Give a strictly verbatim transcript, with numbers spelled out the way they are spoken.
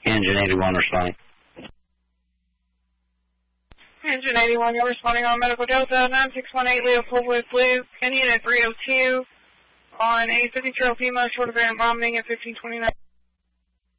Engine eighty-one responding. Engine eighty-one, you're responding on Medical Delta nine six one eight Leopold with Blue, Indian at three oh two on a fifty Trail Pima, short of air and vomiting at fifteen twenty-nine.